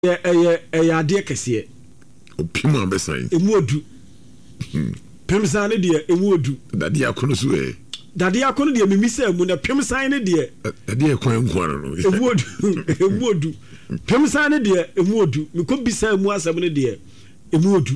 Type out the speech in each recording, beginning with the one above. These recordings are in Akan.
ade kese opima besan emu odu pemsan ne de emu odu dade akono so dade akono de mimisa mu na pemsan ne de dade akwan no emu odu pemsan ne de emu odu meko bisa mu asem ne de emu odu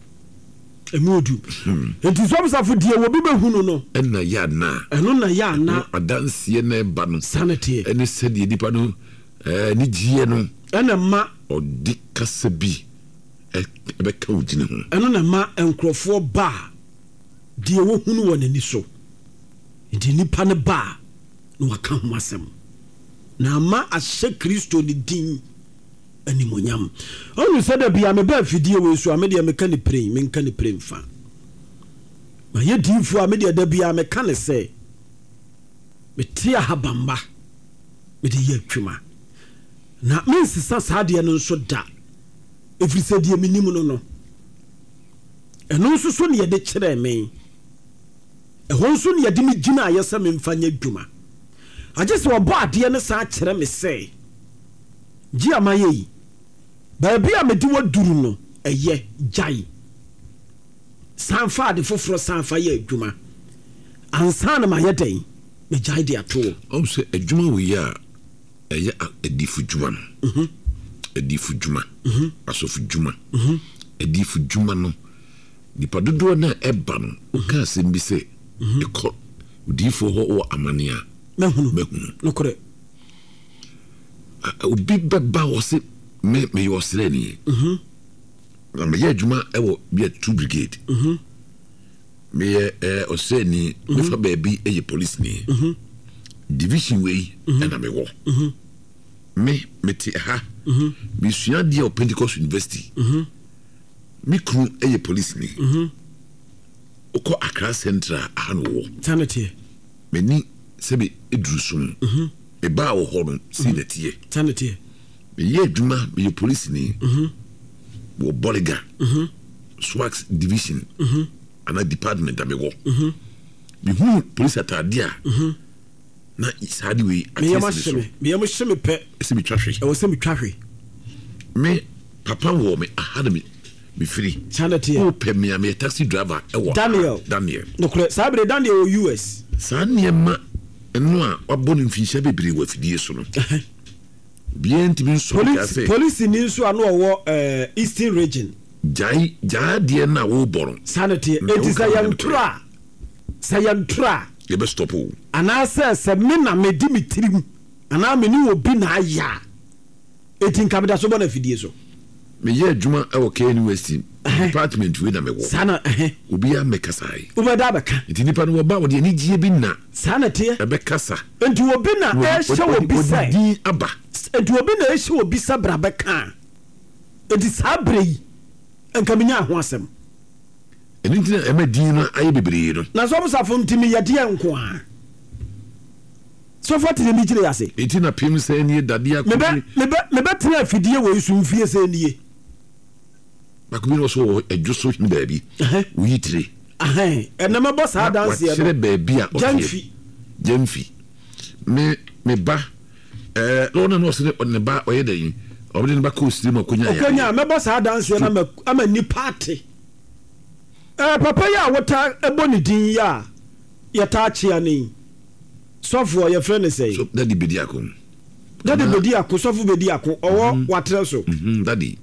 enti so bisafo de wo bi behunu no na ya na eno na ya na adanse na ba no sanity ene sedi dipa no ni gie no ena ma odi kasa bi ebe ka ugine ho eno na ma enkrofo ba de wo hunu wo nani so enti nipa ne ba no waka ho asem na ma ahye Kristo ni din animonyam onu se da bia me ba fidie we so amede me ka ne pray me nka ne pray mfa ma ye dinfo amede da bia me ka ne se me tia habamba me de ye atwuma na me nsisa saade no nso da efiri se die minim no eno nso so ne ye de kire me ehon nso ne ye de me gina ayesa me mfa nya adwuma agye se obo ade ne sa kire me se gi amaye ba bia me di woduru no eye jai sanfa de foforo sanfa ye adwuma ansa na ma ye den me jai de ato o se adwuma wo ya eye edifu dwuma no edifu dwuma asofu dwuma edifu dwuma no nipa dodo na eba no o ka sem bi se ekọ udifo ho o amania mehunu no kore obi beba wo se me yo sreni na me ye adwuma e wo bi 2 brigade me ye oseni me fa baby e ye police ni division way na me wo me ti ha me sua dia o Pentecost University me kru e ye police ni oko Accra Central ahano wo sanity me ni sebe edrusum e ba wo ho no si na tie sanity me ye adwuma me ye police ni wo bodyguard SWAT division ana department me wo me hu police atadia na isadi we me yama sheme pe ese mi twahwe e wo se mi twahwe me papa wo me ahada me free sanity o pe me taxi driver e wo Daniel no kure sabre Daniel o US sanema eno a waboni mfinsha bebre wa fidie so no bien tibi so ka say police ni nso ano wo Eastern region jai de na wo boron sanity it is sayantra ye be stop o ana se me na me di mitirim ana me ni obi na aya etin kabida so bona fidie so me ye adwuma e wo KNUST department we na me wo sana obi ya me kasai ubeda beka enti nipa no ba wo de ni gie bi na sanity e be kasa enti obi na e hye obi sai di aba enti obi na e hye obi sa bra beka enti sabre yi enka menya ho asem enti na e ma din no aye bebre no na so musafo ntimi ye de enko a so fati ni gire yase enti na pim se ni dade akọ me be tena fidie wo isu mfie se nie bakubi no so edwoso him baabi wo yitire enema boss ha dance ye no baabi a jamfi me ba lona no se ne ba oyeden obede ne ba ko stream akonya me boss ha dance ye na ama ni party papa ya wota eboni din ya ta chia ni sofo ye friend say so daddy bedi akon sofo bedi akon owo watre so daddy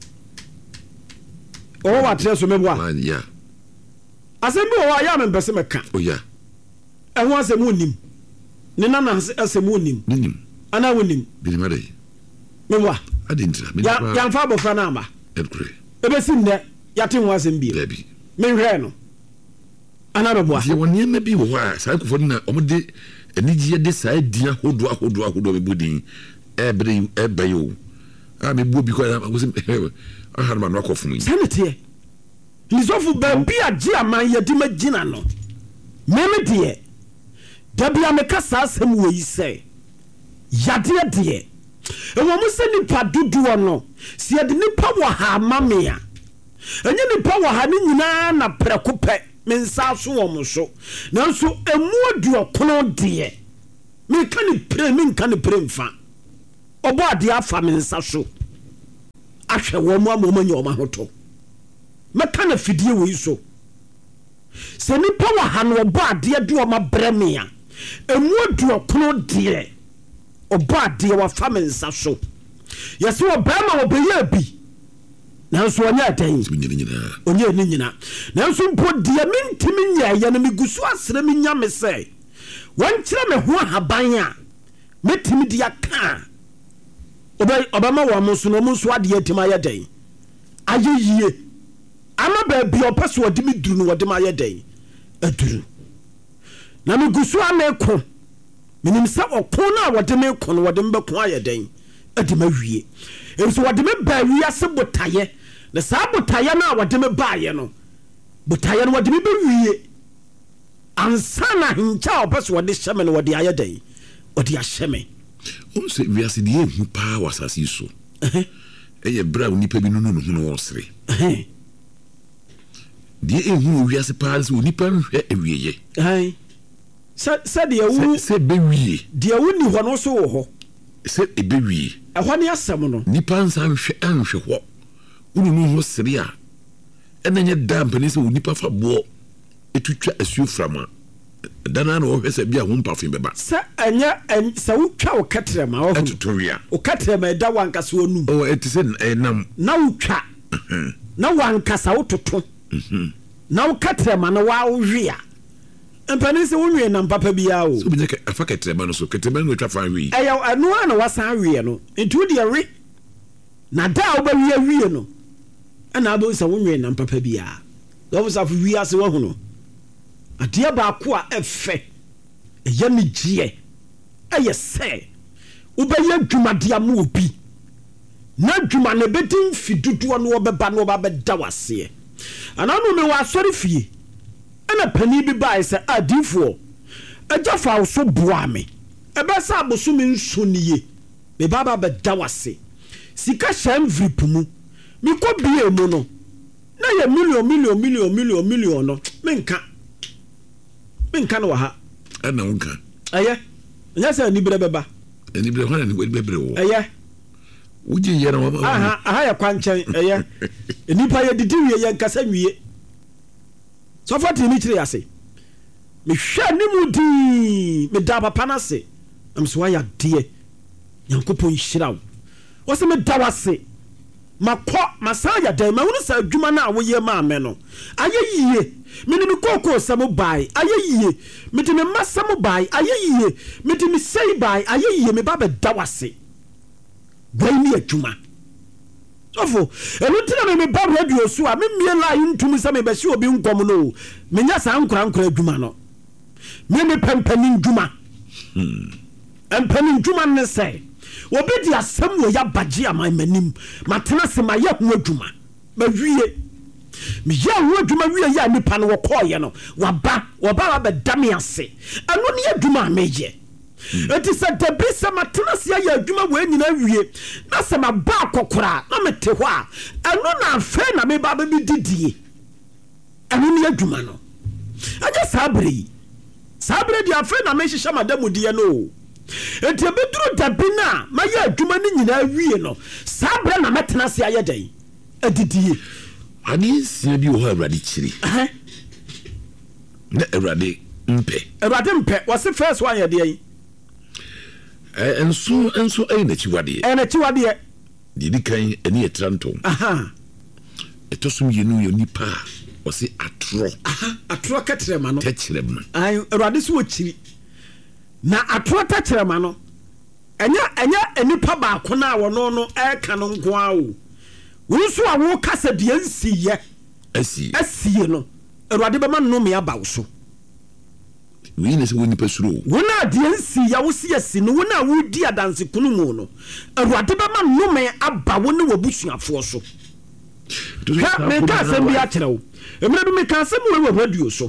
owo watre so meboa yeah asembi owo ya me mpese meka oh yeah ehun asemu nim ne nana asemu nim ana wonim bidi made meboa adintra ya mfa bofra na ama edkure ebesi nne yate ho asem bi me hwe no ana beboa ye woni na bi wo ha sai kofo na omde enigye de sai dia hodo be bodin ebe yo a me bo bi ko na go aharma no akofu mu sanete lizofu ba bi agi aman ye di magina no meme de da bia me kasa asem wo yi se yade de e wo mo se nipa dudu no se de nipa wo ha mamea enye nipa wo ha ni nyina na prekope me nsa so wo mo so nanso emu aduo kono de me kan ni pre mfa obo ade afa me nsa so ahwɛ wɔn mu ama wɔn anya wɔn ahotɔ mɛka na fidie wɔ yi so sɛ nipa wɔ ha no ɔbɔ adeɛ de wɔn abrɛ me a emu aduɔkono deɛ ɔbɔ adeɛ wafa me nsa so yɛsɛ ɔbɛrima wɔbɛyɛ bi nanso ɔnyɛ adan ɔnyɛ ne nyina nanso mpo deɛ mentimi nyɛɛyɛ no megu so asrɛ me nya me sɛ wɔnkyerɛ me ho ahaban a mɛtumi de aka ɔbɛma wɔ mo so no ɔmo nso adeɛ atimi ayɛ dɛn ayɛ yie ama baabi a ɔpɛ so wɔde me duru no wɔde me ayɛ dɛn aduru na megu so a meko menim sɛ ɔko no a wɔde me ko no wɔde me bɛko ayɛ dɛn ade ma wie ɛnso wɔde me baa wiase botaeɛ na saa botaeɛ no a wɔde me baayɛ no botaeɛ no wɔde me bɛwie ansa na ahenkyɛ a ɔpɛ so wɔde hyɛ me no wɔde ayɛ dɛn wɔde ahyɛ me sɛ wiase deɛ ɛhu paa wɔ asase yi so ɛyɛ berɛ a onipa bi no no ho no wɔsere deɛ ɛhu wɔ wiase paa sɛ onipa nhwɛ awieyɛ sɛ bɛwie deɛ wonni hɔ no so wɔ hɔ sɛ ɛbɛwie ɛhɔ ne asɛm no nipa nsa anhwɛ hɔ wonunu ho sere a ɛna nyɛ da mpani sɛ onipa fa boɔ ɛtutwa asuo fram a dana na wɔhwɛ sɛ bia ho mpafo bɛba sɛ ɛnyɛ sɛ wotwa wo kɛtrɛma ɛtoto wia wo kɛtrɛma ɛda wankasa wonum ɛte sɛ ɛnam na wotwa na wankasa wototo na wo kɛtrɛma no wawowe a mpani sɛ wonwie nam papa biara o sɛ wobɛnya afa kɛtrɛma no so kɛtrɛma no wɔtwa fa wie ɛyɛ ɛno a na wasan wie no nti wodeɛ we na da a wobɛwie wie no ɛna abɛwu sɛ wonwie nam papa biara wɔbosafo wie ase wahu no adeɛ baako a ɛfɛ ɛyɛ ne gyeɛ ɛyɛ sɛ wobɛyɛ adwumade ama obi na adwuma no bɛdi mfi dodoɔ no wɔbɛba no wɔbɛda waseɛ anaa no mewɔ asɔre fie ɛna pani bi bae sɛ adiifoɔ agya fa wo so boa me ɛbɛsɛ abosome nso nie mebaba bɛda wase sika hyɛ mviripu mu mekɔ bie mu no na yɛ million no menka no wɔ ha ɛna wonka ɛyɛ ɛnyɛ sɛ aniberɛ bɛba aniberɛ hɔ na ne bɛbrɛ wɔ ɛyɛ wogye yɛ na wama aha yɛ kwankyɛn ɛyɛ nipa yɛ didi wie yɛ nkasa nwie sɔfo te ni kyerɛ ase mehwɛ ne mu dii meda papa no ase nam so wayɛ adeɛ nyankopɔn nhyira wo wɔ sɛ meda wo ase makɔ masan yɛ dan mahunu sɛ adwuma no a woyɛ maa me no ayɛ yie mede me kookoo sɛ mo bae ayɛ yie mede me mma sɛ mo bae ayɛ yie mede me sei bae ayɛ yie meba bɛda wo ase wai ne adwuma sɔfo ɛno nti na meba radio so a memmie la ntumi sɛ mebɛhye obi nkɔm no o menya saa nkorankora adwuma no mepɛ mpani ndwuma mpani ndwuma ne sɛ obi di asɛm wɔ yɛ abagye ama m'anim matena se mayɛ ho adwuma mawie meyɛ ho adwuma wie yɛ a nipa no wɔkɔɔyɛ no waba bɛda me ase ɛno ne adwuma a meyɛ enti sɛ dabi sɛ matena se ayɛ adwuma wɔ nyina wie na sɛ maba akɔkora na mete hɔ a ɛno na afei na meba bɛbididie ɛno ne adwuma no ɛnyɛ saa berɛ yi saa berɛ deɛ afei na mehyehyɛ madamudeɛ no o enti ebeduru dabi na mayɛ adwuma no nyinaa wie no saa berɛ na mɛtena se ayɛ dɛn adidie adeɛ nsia bi wɔ hɔ awurade kyiri na awurade mpɛ wɔse first one yɛ deɛ yi nso ɛyɛ n'akyiwadeɛ deɛ di kan ɛne yɛ trantɔm ɛtɔ so mmienu yɛ nipa a wɔse atorɔ kɛtrɛma no tɛkyerɛma awurade so wɔ kyiri na atorɔ tɛkyerɛma no ɛnyɛ nipa baako no a wɔno no ɛka no nko a o wo nso a woka sɛ deɛ nsiyɛ asie no awurade bɛma nnome aba wo so wei ne sɛ wo nipa suro wo na deɛ nsiyɛ wo si asi no wo na wodi adanse kunu mu no awurade bɛma nnome aba wo ne wabusuafoɔ so meka asɛm bi akyerɛ wo mmerɛ bi meka asɛm wɔ radio so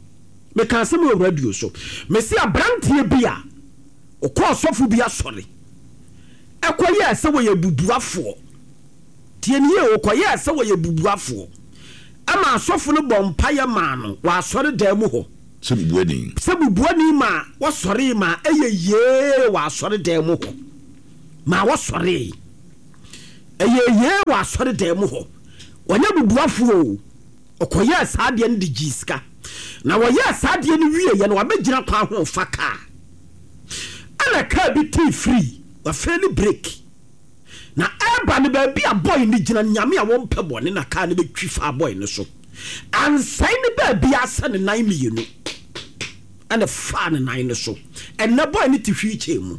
mesi aberanteɛ bi a ɔkɔ ɔsɔfo bi asɔre ɛkɔyɛ sɛ wɔyɛ bubuafoɔ tie ne yɛ ɔkɔyɛ sɛ wɔyɛ bubuafoɔ ama asɔfo no bɔ mpayɛ maa no wɔ asɔre dan mu hɔ sɛ bubuani ma wɔsɔre ma ɛyɛ yee wɔ asɔre dan mu hɔ ma wɔsɔre ye wa asɔre dan mu hɔ wɔnyɛ bubuafo ɔkɔyɛ saa deɛ no de giska na wɔyɛ saa deɛ no wie yɛ no wabɛgyina kwa ho fa kaa ana kaa bi tii free wafɛ ne break na ɛba ne baabi a boy ne gyina nyame a wɔmpɛ bɔne na kaa ne bɛtwi fa boy ne so ansɛe ne baabi asa ne nan mmienu ɛna fa ne nan ne so ɛnɛ boy ne te hwii kyɛ mu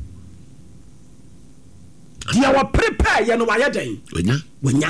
deɛ wɔprepare yɛ no wayɛ dɛn wanya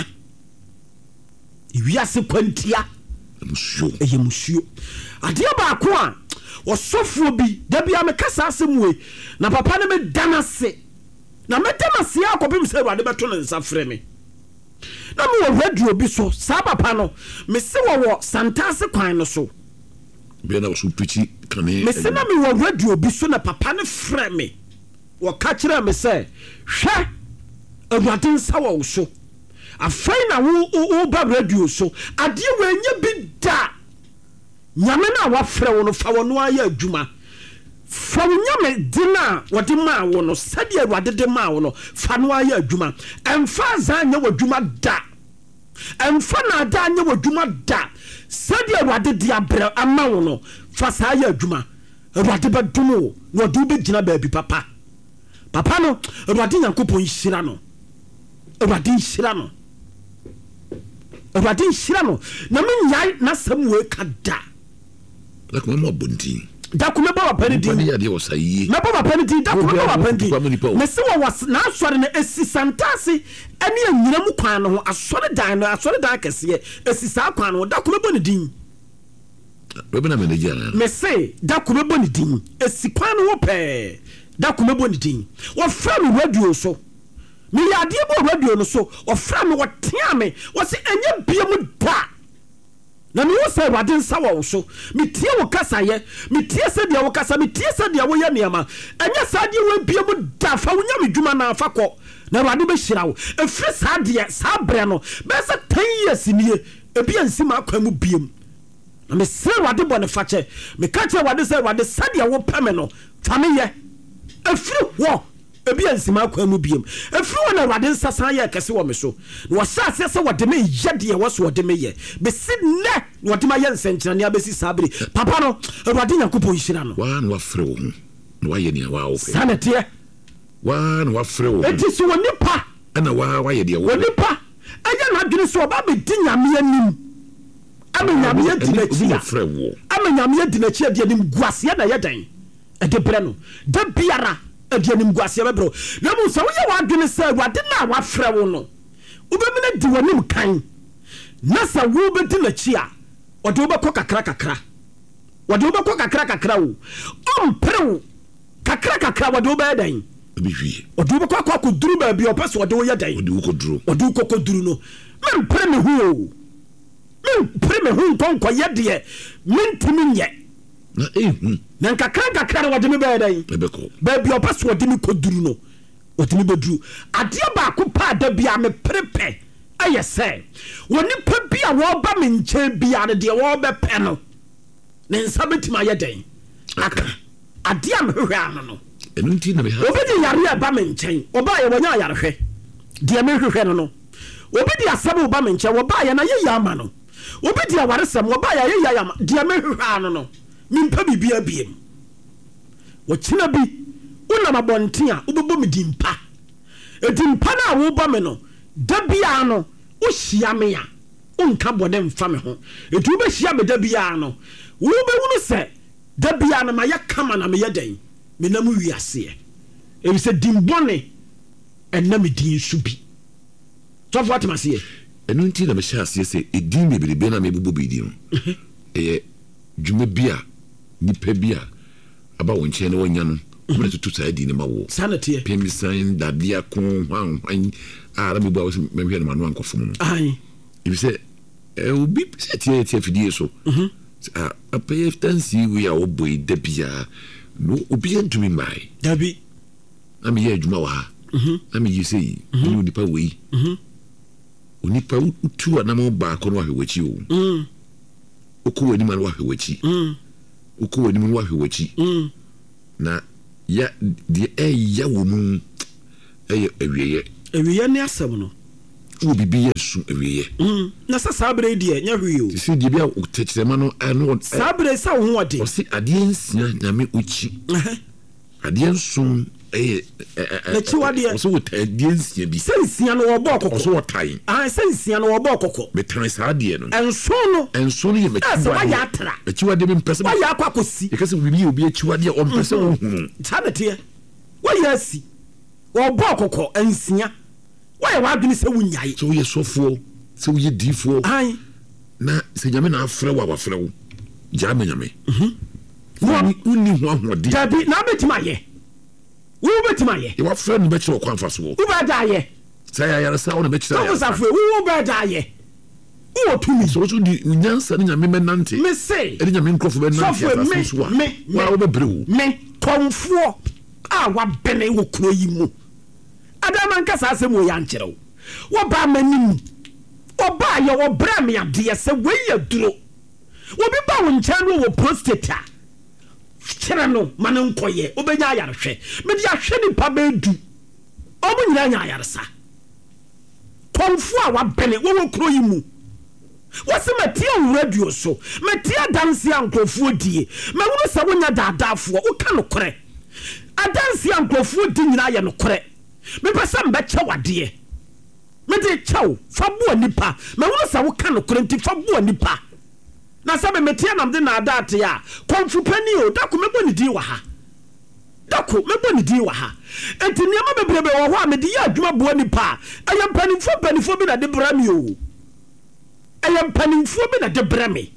wiase kwantia ɛyɛ musuo adeɛ baako a wɔsɔfoɔ bi da bia mekasa asɛm wei na papa ne medana se na medana se akɔpem sɛ Awurade bɛto ne nsa frɛ me na mewɔ radio bi so saa papa no mese wɔwɔ Santase kwan no so mese na mewɔ radio bi so na papa ne frɛ me wɔka kyerɛ me sɛ hwɛ Awurade nsa wɔ wo so afei na wo ba radio so adeɛ wɔanya bi da nyame na wafrɛ wo no fa wo no ayɛ adwuma fa wo nyame di na wɔde maa wo no sɛdeɛ Awurade de maa wo no fa no ayɛ adwuma ɛmfa za nyɛ wɔ adwuma da ɛmfa na ada nyɛ wɔ adwuma da sɛdeɛ Awurade de abrɛ ama wo no fa saa ayɛ adwuma Awurade bɛdom wo na ɔde wo bɛgyina baabi papa no Awurade Nyankopɔn nhyira no Awurade nhyira no na menyai na sɛm wei ka da dakuma bontin dakuma ba wapani din na ba wapani din dakuma ba wapani din mese wa na asɔre na esi Santase ɛne anyina mu kwan no ho asɔre dan kɛseɛ esi saa kwan no dakuma bɔ ne din mese dakuma bɔ ne din esi kwan no ho pɛɛ dakuma bɔ ne din wɔfrɛ me radio so me yadeɛ bɔ radio no so wɔfrɛ me wɔtea me wɔse ɛnyɛ bia mu da na me wo sɛ Awurade nsa wɔ wo so metie wo kasayɛ metie sɛdeɛ wo kasa metie sɛdeɛ woyɛ nneɛma ɛnyɛ saa deɛ wo bia mu da fa wo nyame dwuma na afa kɔ na Awurade bɛhyira wo ɛfiri saa deɛ saa berɛ no bɛsɛ 10 years nie ebi ansi ma akwa mu biem na mesrɛ Awurade bɔ ne fakyɛ meka kyerɛ Awurade sɛ Awurade sɛdeɛ wo pɛ me no fa me yɛ ɛfiri hɔ ebi ansima akwa mu biem efiri wona Awurade nsa san yɛ kɛse wɔ me so na wɔhyɛ ase sɛ wɔde me yɛ deɛ wɔso wɔde me yɛ besi nnɛ wɔde ma yɛ nsɛnkyerɛnne abɛsi saa bere papa no Awurade Nyankopɔn hyira no waa na wafrɛ wo ho na wayɛ nea waa wo pɛ saneteɛ waa na wafrɛ wo ho eti so wɔ nipa ɛna waa wayɛ deɛ wo nipa ɛyɛ na adwene so ɔba bɛdi nyame anim ama nyame adi n'akyi ama nyame adi n'akyi adi anim guaseɛ na yɛ dan ɛde brɛ no da biara adianim guaseɛ bɛbrɛ na mu sɛ woyɛ w'adwene sɛ Awurade na wafrɛ wo no wobɛmene di w'anim kan na sɛ wobɛdi n'akyi a ɔde wobɛkɔ kakra wo ɔmpere wo kakra wɔde wobɛyɛ dan ɔde wobɛkɔ akɔduru baabi ɔpɛ sɛ ɔde woyɛ dan ɔde wokɔkɔduru no mempere me ho nkɔnkɔyɛ deɛ mentimi nyɛ na nkakra no wɔde me bɛyɛ dan baabi ɔpɛ sɛ wɔde me kɔduru no wɔde me bɛduru adeɛ baako paa da bia me perepɛ ɛyɛ sɛ wɔnipa bi a wɔba me nkyɛn bia no deɛ wɔbɛpɛ no ne nsa bɛtumi ayɛ dan aka adeɛ a mehwehwɛ ano no obi de yare a ba me nkyɛn ɔbaa yɛ wɔnya ayarehwɛ deɛ mehwehwɛ no obi de asɛm ɔba me nkyɛn wɔbaa yɛ na yɛyɛ ama no obi de awaresɛm wɔbaa yɛ yɛyɛ ama deɛ mehwehwɛ ano no mimpa bibia biem wɔkyena bi wonam abɔnten a wobɛbɔ me dimpa edimpa na wobɔ me no da bia no wohyia me a wonka bɔne mfa me ho etu wobɛhyia me da bia no wobɛwunu sɛ da bia no mayɛ kama na meyɛ dan menam wiaseɛ ebi sɛ dimbɔne ɛna me din so bi tɔfo atemaseɛ ɛno nti na mehyɛ aseɛ sɛ ɛdin bebrebe na mebobɔ bɛdi no ɛyɛ dwuma bi a nipa bi a aba wo nkyɛn na wɔnya no wobɛne toto saa di ne ma wo saneteɛ pɛmisan dadeɛ ko hwan a na mebu a wɔsɛ mɛhwɛ no ma no ankɔfo mu no ɛbi sɛ obi sɛ tiɛ fidie so apɛyɛ tansi wei a wɔbɔ yi da biaa na obiaa ntumi mmae dabi na meyɛ adwuma wɔ ha na meyi sɛ yi ne onipa wei onipa wotu a na ma baako no wahwɛ w'akyi o wokɔ w'anim a no wahwɛ w'akyi wokɔ w'anim no wahwɛ w'akyi na deɛ ɛyɛ wɔ mu ɛyɛ awieɛ ne asɛm no wo bibi yesu ewiye na sa bre die nya hwe o si die bia o techirema no no sa bre sa wo ho ode o si ade nsia nyame uchi ade nson na chiwade o so wo ade nsia bi sensia no wo bɔ kokɔ o so wo tai sensia no wo bɔ kokɔ me tan sa ade no enso no ye me chiwade wa ya tra chiwade me mpese wa ya kwakosi e kase bibi obi chiwade o mpese wo hunu tabete wa ya si wo bɔ kokɔ ensia why wadwene sɛ wunyae so ye sofo so ye difo na se nyame na afrɛ wa wafrɛ wo gya me nyame wonni ho ahodi dabi na betima ye wo betima ye e wafrɛ no bɛkyerɛ kwa mfa so wo ba da ye sɛ ya yare sa wo na bɛkyerɛ ya so wo ba da ye wo tumi so so di nyansa ne nyame menante me se e nyame nkrofo menante ya so wa wo bebre wo me tonfo a wa bene wo kuro yi mu adama nkasa asem wo ya nkyerɛw wo ba manim wo ba ye wo bra me ade sɛ we ya duro wo bi ba wo nkyɛn no wo prostate a kyerɛ no ma ne nkɔyɛ wo benya ayarehwɛ me dia hwɛ ni pa ba du o mo nyina nya ayaresa konfo a wa bene wo kuro yi mu wose matia radio so matia danse ankrofo die ma wo sɛ wo nya daadafo wo ka no korɛ adanse ankrofo di nyina yɛ no korɛ me pesa mbeche wade me de chaw fa bo nipa me wo sa wo ka no korenti fa bo nipa na sabe metia nam de na adate ya konfu pani o dako mebo ni di wa ha dako mebo ni di wa ha enti niam bebrebe wo ho a me de ya adwuma bo nipa ayam panifo bi na de bra mi o ayam panifo bi na de bra mi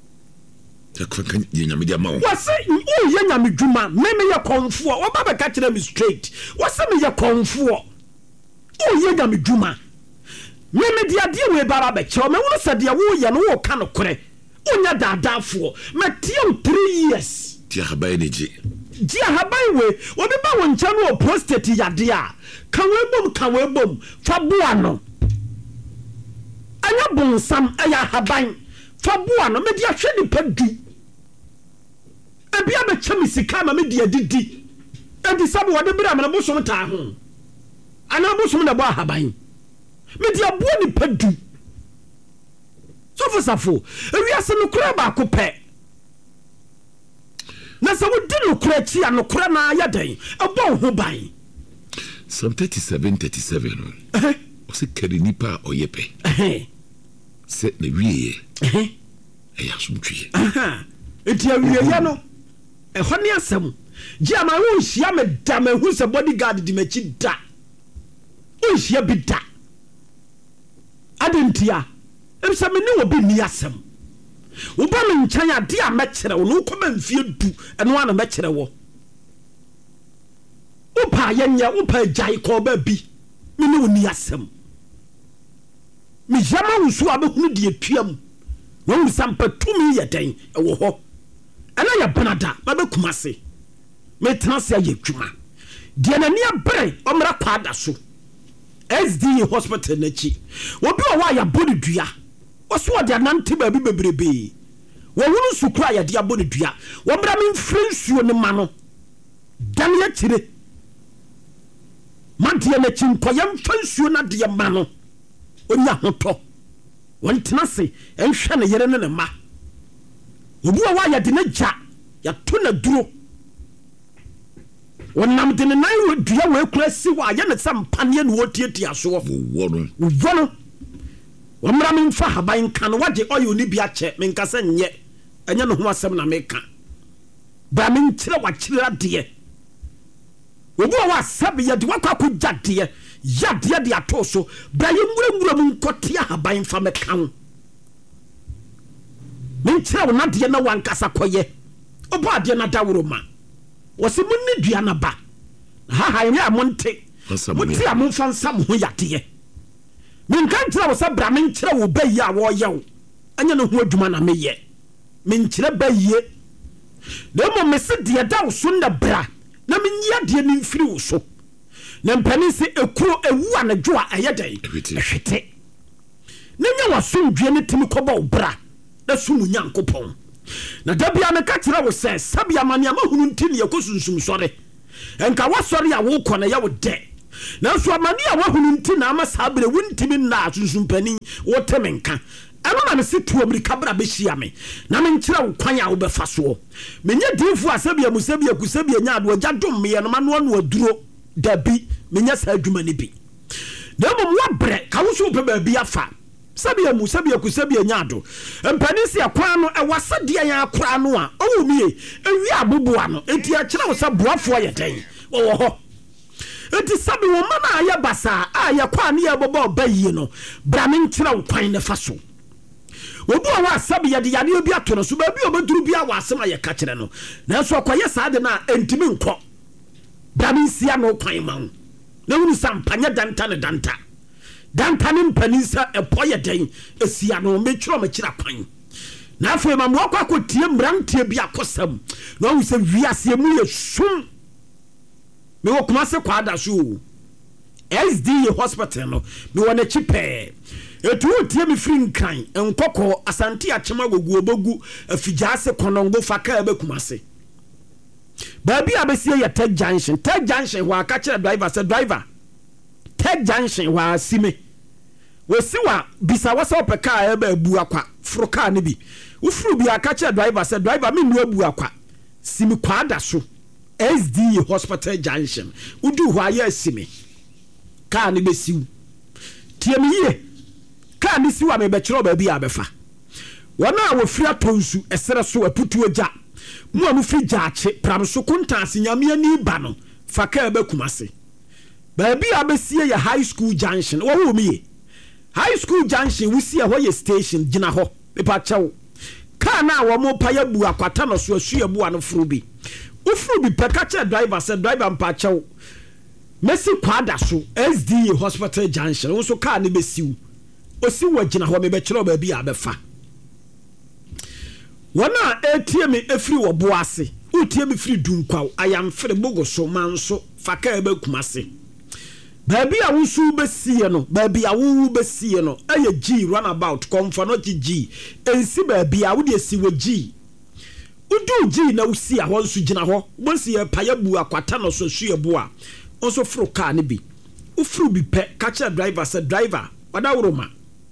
kan nyame dia ma wo wase o ye nyame dwuma me ye konfo o ba be ka kire me straight wase me ye konfo o ye nyame dwuma me dia de we bara be che o me wo se de wo ye no wo ka no kore o nya daadafo me tie 3 years dia habai ne ji habai we o be ba wo ncha no prostate yade a kan we bom fa boa no anya bonsam aya haban fa boa no me dia hwe ni padu ebia be chemi sika ma me dia didi edi sabe wode bra me na bosom ta ho ana bosom na bo ahaban me dia bo ni padu sofo ewiase no kura ba ko pe na se wodi no kura chi a no kura na ya den ebo ho ban Psalm 37 no o se kere nipa oyepe se na wiye eya sumtwie enti awiye ya no ehɔ ne asɛm gye ama wo nhia me da ma hu sɛ bodyguard di machi da wo nhia bi da adentia ebisa me ne wo bi ni asɛm wo ba me nkyɛn ade a mɛkyerɛ wo no kɔma mfie du ɛno ana mɛkyerɛ wo wo pa yɛnyɛ wo pa gyae kɔ ba bi me ne wo ni asɛm me yama wo so abɛhunu de atuam wo nsampa tumi yɛ den ɛwɔ hɔ ana ya banada ma be kumase me transia ye dwuma de na nia bere omra kwada so SDA hospital na chi obi wa ya body dua oso de anante ba bi bebrebe wo hunu sukura ya de abody dua wo bra me mfrensuo ne ma no dan ya kire man de na chi nkoyam fansuo na de ma no onya hoto won tenase enhwe ne yere ne ma obi wa ya de na gya ya to na duro wonam de ne nan dua we kura si wa ya ne sampane ne wotietia so wo no womra me mfa haban kan wage oyo ni bia che me nkasa nye enya no ho asem na me ka ba me nkyere wa kyere de obi wa sabe ya de wakwa ko gyade ya de ato so ba ye nwura mu nkotia haban fa me kan me nkyere wo na de na wankasa koye obo ade na daworo ma wose munni dua na ba ha ya monte muti amonfa nsam ho yade men kan kyerɛ wo sɛ bra men kyerɛ wo bayi a wo yɛ wo anya no ho adwuma na meyɛ men kyerɛ bayi na mo mese de da wo so na bra na menyia de ni mfiri wo so na mpani se ekuro ewu anadwo a ɛyɛ dɛn ehwete na nya wasomdwe ne timi kɔbɔ wo bra na sumu nyankopɔn na dabia me ka kyerɛ wo sɛ sabia mane amahunu nti ne yɛkɔsunsum sɔre enka wasɔre a wo kɔ na yɛ wo dɛ nanso amane a wahunu nti na ama saa bere wontimi na asusumpani wote menka ɛno na mese tuo mirika bra bɛhyia me na menkyerɛ wo kwan a wobɛfa soɔ menyɛ dinfo a sɛbia mu sɛbia ku sɛbia nya ado agya dom meyɛ no ma no ano aduro dabi menyɛ saa adwuma ne bi na mmom wobrɛ ka wo so wopɛ baabi afa sɛbia mu sɛbia ku sɛbia nya ado mpani si akwan no ɛwɔ sɛdeɛ yɛn akora no a ɔwɔ mie ewi aboboa no enti akyerɛ wo sɛ boafoɔ yɛ dɛn wɔwɔ hɔ enti sɛbi wo ma na ayɛ basa a yɛkɔ a ne yɛbɔbɔ ɔba yie no bra menkyerɛ wo kwan ne fa so obi a wasabi yade yade obi ato no so ba bi obeduru bi a wasem a yɛka kyerɛ no nanso akoye saa de na entimi nkɔ da mi sia no kwan ma wo na wunu sampanya danta ne danta ne mpani sa ɛpɔ yɛ den esia no metwerɛ makyira kwan na afei ma mo akɔ tie mrantie bi akɔsam na wo sɛ wiase mu yɛ sum me wo kuma se kwada so SDA hospital no me wɔ na chipɛ etu tie me free nkran enkɔkɔ asante achema gogu obogu afigyaase konongo faka ebekumase baabi abesie ya Tech Junction wa aka kyerɛ driver sɛ driver Tech Junction wa sime wosi wa bisa wasa opeka ebe abu akwa foro car ne bi wo furu bi aka kyerɛ driver sɛ driver me nu abu akwa simi kwada so SDA hospital junction udu hɔ ayɛ sime car ne besiw tie me yie ka ni siwa me bɛkyerɛ baabi a bɛfa wɔna a wɔfiri atonsu ɛsere so aputu agya mu a mu fi gyaakye pram so kontanse nyame ani ba no fa ka bɛkumase baabi a bɛsie yɛ high school junction wo me high school junction wusi a hɔ yɛ station gina hɔ mepa kyɛw ka na wɔ mo pa ya bu akwata no so asu ya bu ano furu bi ufuru bi pɛka kyerɛ driver sɛ driver mpa kyɛw mesi kwada so SDA hospital junction wo so ka ne bɛsiw osi wagina ho me bɛkyerɛ baabi a bɛfa wana etie me efiri wo boase utie me firi dunkwaw ayamfere bogoso manso faka ebekumase baabi a wusu besie no baabi a wuwu besie no eye G runabout komfa no G ensi baabi a wode esi wo G udu G na usi a wonsu gina ho bonsi ye paya bu akwata no so su ye bo a onso furu car ne bi ufuru bi pɛ ka kyerɛ driver sɛ driver wada woroma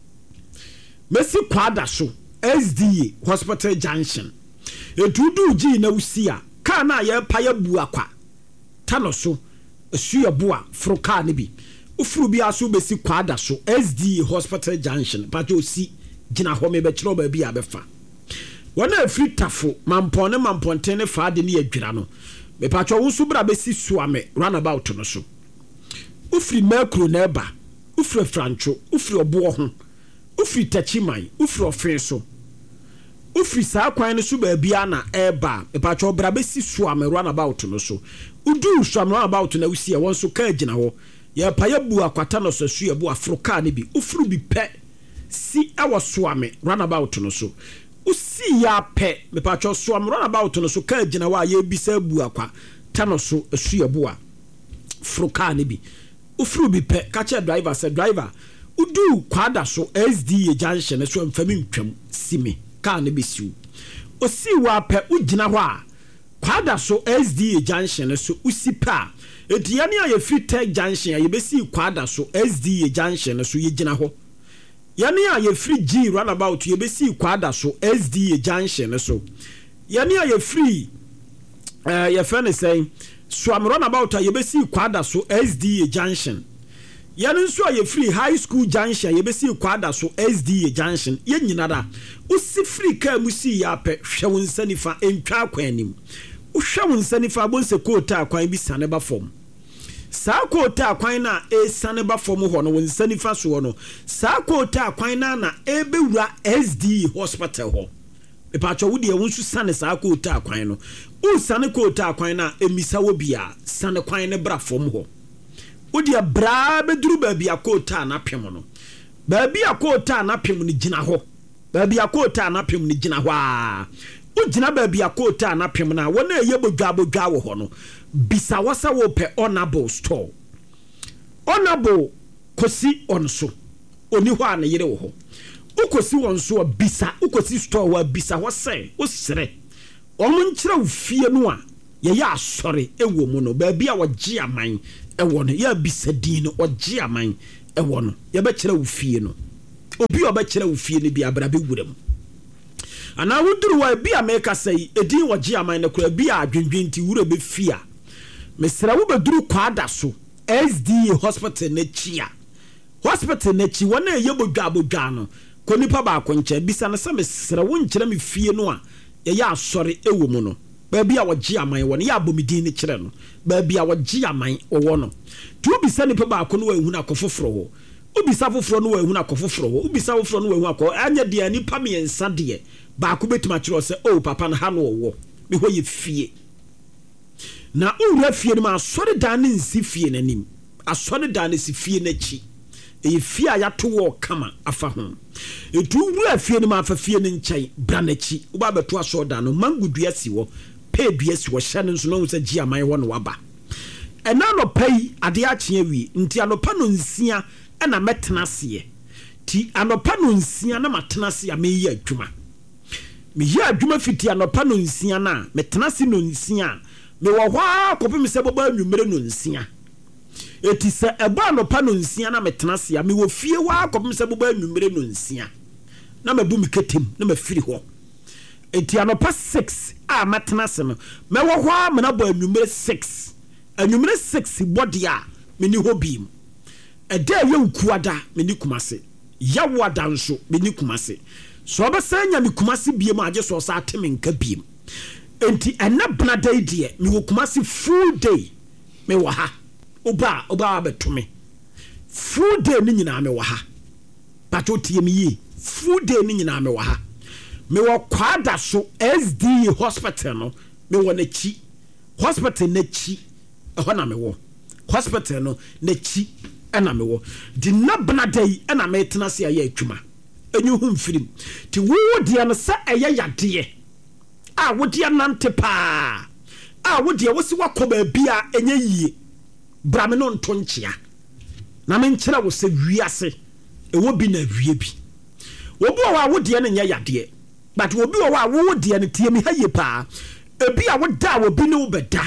mesi kwada so SDA hospital junction etudu G na usi a car na ye paya bu akwa tano so asu ye bo a furu car ne bi ufuru bi aso besi kwada so SDA hospital junction pato si gina ho me be kyerɛ ba bi a befa wona afiri tafo mamponten ne faade ne adwira no me pato wo so bra besi suame runabout no so ufiri makro na eba ufiri francho ufiri obo ho ufiri tachiman ufiri ofe so ufiri saa kwan no so ba bia na eba me pato bra besi suame runabout no so udu suame runabout na usi e won so ka gina ho ye pa ya bu akwata no so su ye bu afroka ne bi ufiri bi pɛ si awo suame runabout no so usi ya pɛ me pato suame runabout no so ka gina wa ye bisa bu akwa tano so asu ye bu a afroka ne bi ufiri bi pɛ ka che driver sɛ driver udu kwada so SDA junction so mfami ntwam sime car ne besiu osi wa pɛ ugina ho a kwada so SDA junction so usi pa etiane a ye free Tech Junction a ye besi kwada so SDA junction so ye gina ho yane a ye free G runabout ye besi kwada so SDA junction so yane a ye free ye friend say swam runabout a ye besi kwada so SDA junction yane nso a ye free high school junction ye besi kwada so SDA junction ye nyina da usi free car musi ya pɛ hwɛ won sanifa entwa kwanim uhwɛ won sanifa bonse kota kwan bi sane ba fom saa kota kwan na sane ba fom ho no won sanifa so no saa kota kwan na ebewura SDA hospital ho epacho wo de won su sane saa kota kwan no u sane kota kwan na emisa wo bia sane kwan ne bra fom ho wodi bra beduru ba bia kota na pem no ba bia kota na pem ni gina ho ba bia kota na pem ni gina ho a ugina ba bia kota na pem na wona eye bodwa wo ho no bisa wasa wo pe honorable store honorable kosi onso oni ho a na yire wo ho ukosi wonso bisa ukosi store wa bisa wo se wo sere omo nkyerɛ wo fie no a ye ya asɔre ewo mu no ba bia wo gye aman ɛwɔ no yɛ bisadin no ɔgye aman ɛwɔ no yɛbɛkyerɛ wo fie no obi ɔbɛkyerɛ wo fie no bi abra bɛwura mu ana woduru wa bi a meka sɛ edin wɔgye aman no kora bi a adwendwen ti wura bɛfia mesra wo bɛduru kwada so SDA hospital na chia hospital na chi wona ye bodwa no ko nipa ba ko nche bisa na se mesra wo nkyere me fie no a ye ya asɔre ewo mu no ba bia wɔgye aman wɔ no ya abomidin ne kyerɛ no ba bia wɔgye aman wɔ no tu bisa nipa ba ko no wa ehuna akofoforo wo ubisa foforo no wa ehuna akofoforo wo ubisa foforo no wa ehuna akɔ anya de nipa me ensa de ba ko betuma kyerɛ sɛ oh papa no ha no wo me hɔ ye fie na ura fie no ma asɔre dan ne nsi fie n'anim asɔre dan ne si fie n'akyi e fie a yato wɔ kama afa ho etu ura fie no ma afa fie ne nkyɛn bra n'akyi wo ba beto asɔre dan no mangudua si wɔ pe dua si wɔ hyɛ no nso no sɛ gye aman wɔ no waba ɛna no pai ade akye awie nti anopa no nsia ɛna mɛtena seɛ ti anopa no nsia na matena se a meyi adwuma fiti anopa no nsia na metena se no nsia me wo hwa kopim se boba anwumere no nsia eti se eba no pa no nsia na metena se me wo fie wa kopim se boba anwumere no nsia na mabu mi ketem na mafiri ho eti anopa 6 a metena se no me wo hwa me na bo anwumere 6 body a me ni hobim eda ye ukuada me ni kumase yawada nso me ni kumase so obesanya me kumase biem agye so sa ateme nka biem enti ena blada die me wo kumase full day me wo ha oba betome full day ni nyina me wo ha bato tie me yi full day ni nyina me wo ha me wo kwada so SDA hospital no me wo na chi hospital na chi ho na me wo hospital no na chi ena me wo di na blada yi ena me tena se aye adwuma enyu hu mfirim ti wo dia no sa eye yade a wodia nante pa a wodia wosi wakoba bia enye yie brame no nto nkyea na me nkyera wo se wiase ewo bi na wie bi obi wa wodia no nya yade but obi wa wodia no tie mi haye pa ebi a woda obi no beda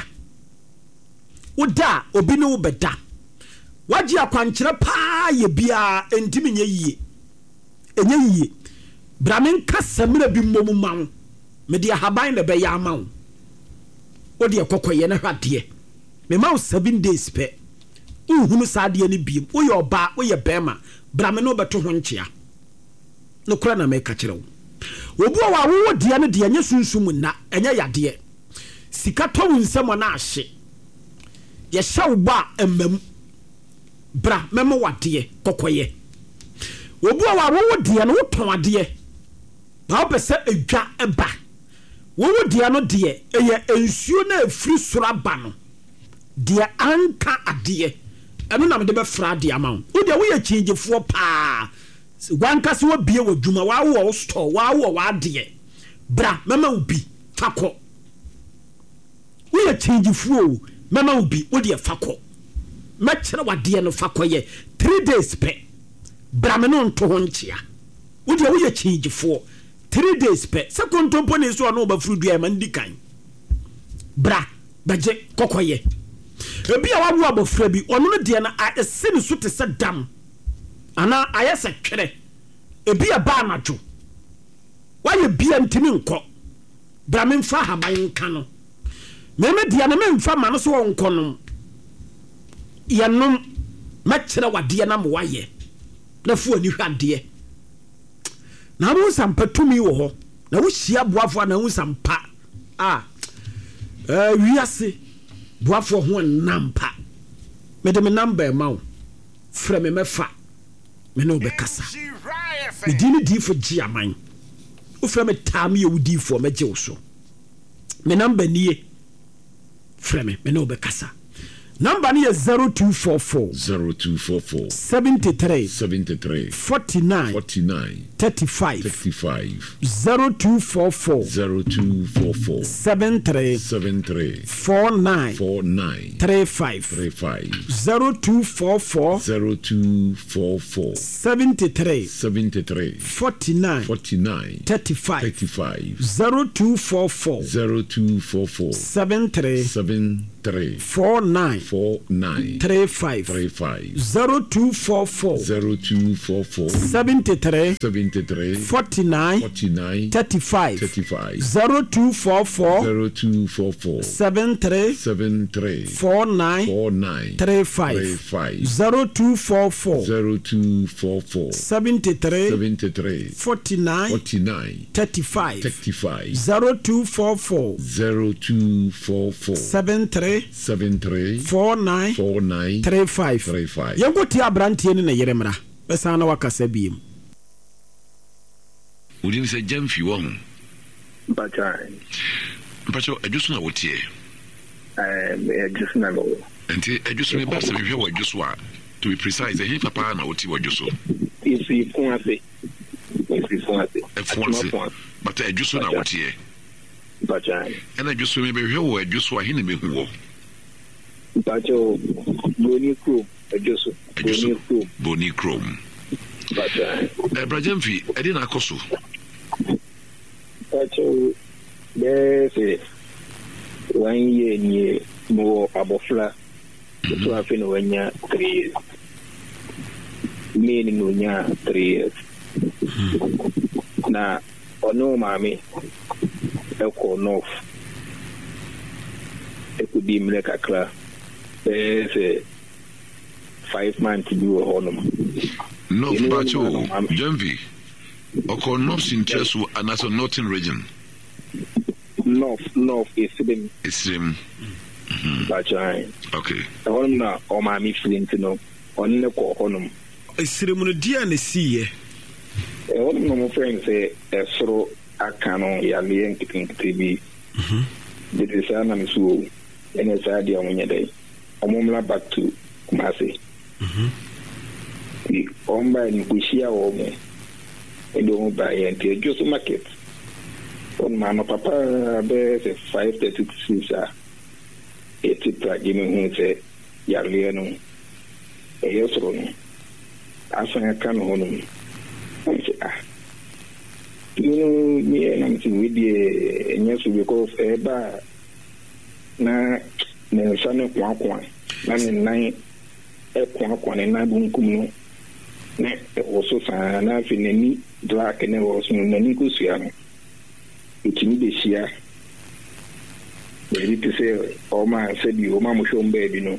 woda obi no beda waji akwankyera pa ye bia entimi nya yie enye yie brame nka samira bi momu mawo me dia haban na be ya mawo wo de kokoye na hwade me mawo 7 days pe uhunu saade ni biem wo ye oba wo ye bema brame no beto ho nkyea no kura na me ka kire wo obu wa wo de ne de nya sunsum na enya yade sika to wo nsem na ahye ye hyew ba emam bra memo wade kokoye obu wa wo de ne wo ton ade ba obese edwa eba wo de no de eye ensuo na afiri soro aba no de anka ade eno na me de be fra de ama wo de wo ye kyingefo pa wanka se wo bie wadwuma wa wo store wa de bra mama ubi fakọ wo ye kyingefo mama ubi wo de fakọ ma kire wade no fakọ ye 3 days pe bra me no nto ho nkyea wo de wo ye kyingefo 3 days pe second company so no ba furu dua man dikan bra baje kokoye ebi a wawo abofra bi ono no de na ese ne so te se dam ana ayese twere ebi a ba anajo waye bia ntimi nko bra me mfa haban nka no me de na me mfa ma no so wonko no yenom ma kire wade na mo waye na fu ani hwade na wo sampa tumi wo ho na wo hia boafo na wo sampa wiase boafo ho nampa me de me number ma wo fra me mefa me no be kasa me dini di fo giaman wo fra me tam ye wo di fo me je wo so me number nie fra me no be kasa number ni 0244 73 49 35 0244 73 49 35 0244 73 49 35 0244 73 49 35 0244 73 49 35 0244 73 49 35 0244 73 49 35 0244 73 49 35 Yango ti abrantie ne yeremra besa na wakasa biem Udin se jamfi won Mpacho adwuso na wotie adwuso na lo enti adwuso me ba se hwe wo adwuso a to be precise he papa na wotie wo adwuso isi fonase but adwuso na wotie Mpacho and adwuso me be hwe wo adwuso a he na mehu wo Mpacho Boni Chrome adwuso Boni Chrome Brajamfi edi na akoso Mpacho Bese 1 year ni mo abofla so afi no wanya 3 years me ni no nya 3 years na ono mami eko north ekudi mle kakra bese 5 months do honum no Mpacho Jamvi oko north interesu anaso northern region North is Isrim. Okay. The one na o ma mi flint no on ne ko honum. Isrim no dia na siye. E won no mo friend say esro aka no ya le nkiti bi. This is na mi so ene sa dia mo nyedai. Omomla back to Kumasi. Omba ni kushia o me. Endo mo ba ye nti just market. On my papa be 536 eti plagi me hu se yarle no e yosro no asan kan ho no me na mti wedi enyesu because eba na ne sane kwa na ne nan kwa ne na bunkum no na oso sa na finani black ne oso no ni kusua no itimi de shia maybe to say oma said you oma mo show baby no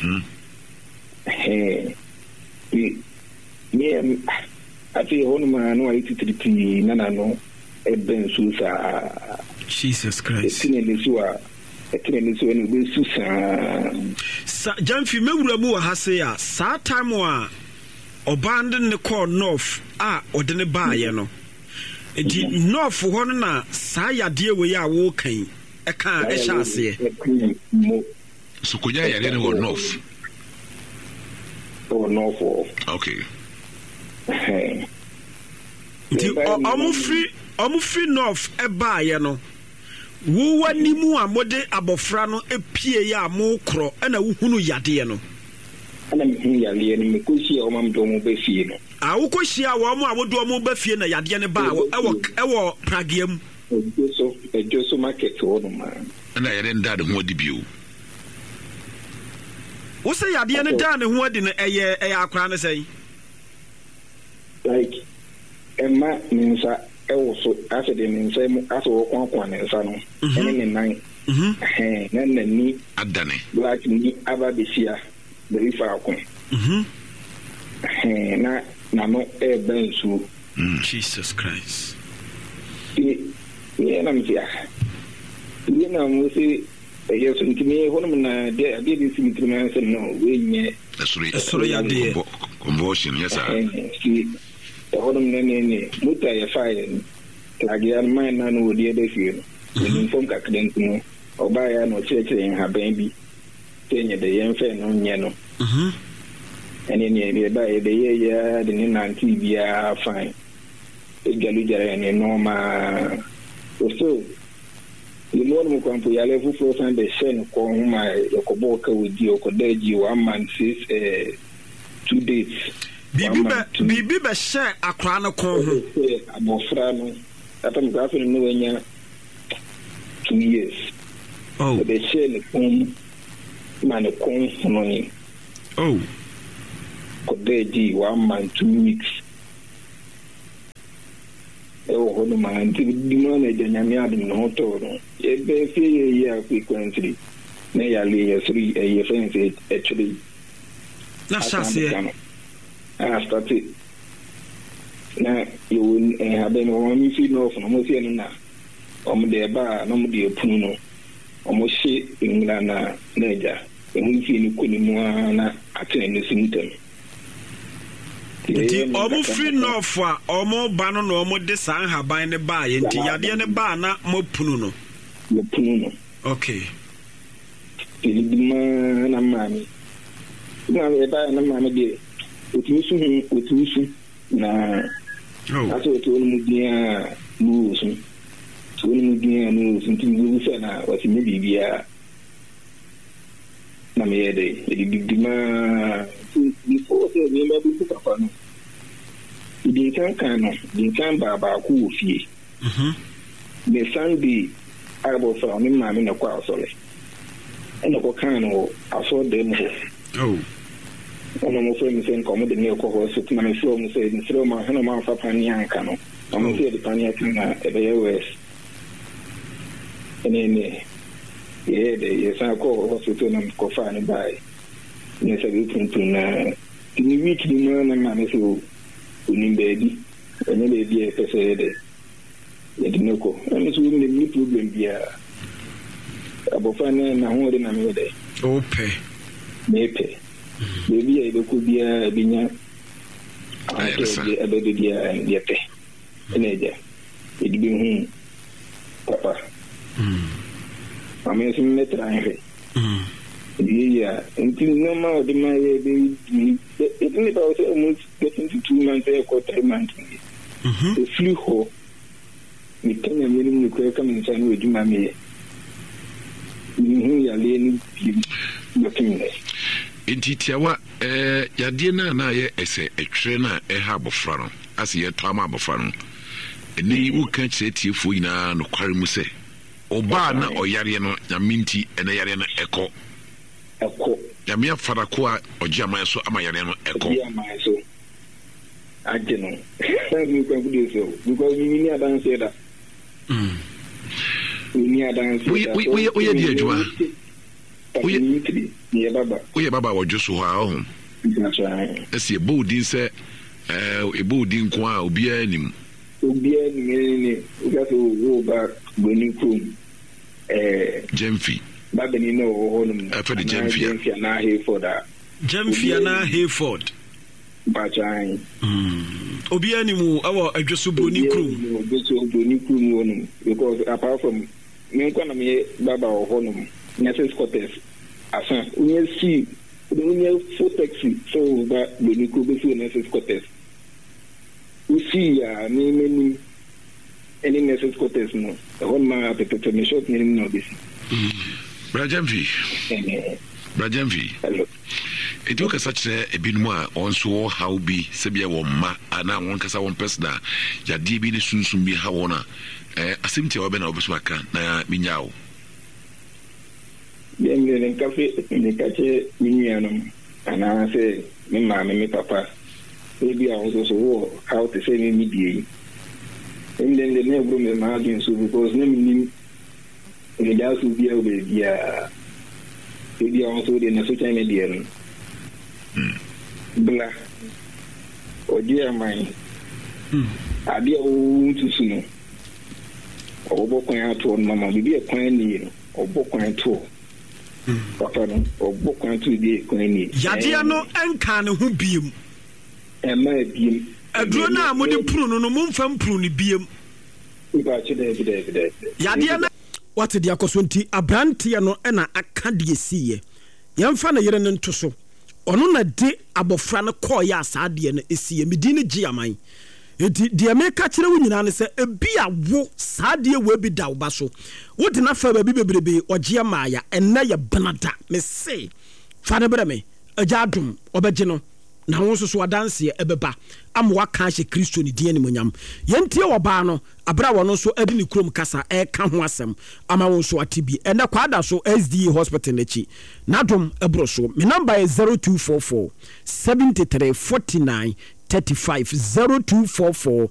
me ati honu ma no 83 nana no eben susa Jesus Christ etine lesu enu be susa sa jamfi mewura mu wa hase ya sa time a oband ne call north a odene baaye no enti north ho no na sa yade we ya wo kan e kan e sha ase so kunya yare ne wo north okay enti omufri north e baaye no wo wani mu amode abofra no epie ya mo kro na wo hunu yade no ana mi yale ni mekushi o mam do mo be fie no a wo koshia wo mo awodo mo be fie na yade ne ba ewo pragiam ejoso market wo no ma na yare nda de ho di bio wo se yade ne da ne ho di ne eye akra ne sei like emma ninsa ewo so ase de ninsa mu aso wo kwa ninsa no ene ne nan na ni adane black ni ababesia the ifa akon na no e bensu Jesus Christ na mtia na mo se yeso ntimi honum na de de simitri se no we nye esoro ya de conversion yes sir honum ne muta ya fire agian man na no de de fie no inform ka client no oba ya no chire ha ban bi tenye de yen fe no nye no ene ne ba e de ye ya de ni nanti bia fine e galu jare ne normal so the Lord mo kwampo ya level for san de shen ko huma yakobo ka wudi okodaji 1 month 2 days bibi be share akra no ko ho abofra no atam gafe no wanya 2 years oh the share ne kom man a con money. Oh, Could they do 1 month, 2 weeks? Oh, hold man, to be managed and I'm adding no total. If they feel a year frequently, may I lay a 3 a year friends actually. that's just it. I started. Now, you wouldn't have been one you feel off from Mosiana. The bar, no more Puno. Almost shit in Lana, Naja, and we feel you couldn't attend the symptom. Nti omo free no for omo ba no no omo de san haban ne ba ye nti yade ne ba na mo punu no. Mo punu no. Okay. Ilibima na mami. Na e ba na mami de. Otumisu na. Oh. Aso to no mudia nusu. To no mudia nusu nti mu se na wati me bibia. Na me yede ilibima before the remember to papa no. The can baba ku ofie. The Sunday I was from him in a quite sorry. And the can I saw them. Oh. One of my friends saying, come with the new cohort, sitting on my floor and saying, throw my hand on for Pania Cano. I'm going to see the Pania Cano at the US. And then, yeah, the Sanko hospital and Kofani by. Yes, I will print to the weekly man and man who baby, and then they be a person. Yedinoko and it's with the problem here about finding a home in a day. Okay. Maybe maybe I could be a binya a baby and yet in a it be papa. I mean, some letter. Yeah, until no more the my baby. It's only about almost getting to 2 months or 3 months. The flu hole. We can really come inside with Mammy. You are laying looking. Inti tiawa yadie na ye ese etwere na ha bofra no ase ye twama bofra no eni wu kan tiefo ina no kware mu se oba na oyare no nyaminti ene yare no eko yamia fara ko a ogiama so ama yare no eko ajeno we can do so because we need to say that we need we di adwuma we baba wo joso ha ho ese boldin se boldin ko a obi anim ni uga so wo ba boni kum Gemfi baba ni no ho no for the Gemfi na Hayford Gemfi na Hayford bachan obi animu awo adwoso boni krum wonu because apart from me kwa na me baba ho no nurses quarters asan we see we full taxi so ba boni krum be for nurses quarters we see me any nurses quarters no the man at the short name no this Brajamfi hello Edu kasa kyerɛ ebinum a onso how bi sebia wo ma ana won kasa won persona ya di bi ne sunsun bi ha wona asemti a obena obeso aka na minyawo den cafe ni kache minyanom ana se me ma me papa ebi a onso so wo how to say me die and then the never me ma again so because na minim le da so bia obia ebi a onso de na social media no bla oje amai abi o tusu no obokwan ato mama bibi ekwan ni no obokwan to papa no obokwan to bi ekwan ni yade no enka ne ho biem ema biem aduro na mo de puru no mo mfa mpuru ni biem iba chede yade na what de akoso nti abrante no na aka de esiye yemfa na yere no ntoso ono na de abofra no koya asade na esiye medi ne giaman enti de me ka kire wo nyina ne se ebi awo sade we bi da wo ba so wo de na fa ba bi bebrebe ogia maaya enna ye benada me se fa ne bre me agya adum obegye no na wo nso so adanse ebeba ama waka hye Kristo ne din animonyam yentie oba no abra wo no so adi ne kurom kasa ka ho asem ama wo nso atibi ene kwada so SDA hospital nachi nadom ebro so me number is 0244 7349 35 0244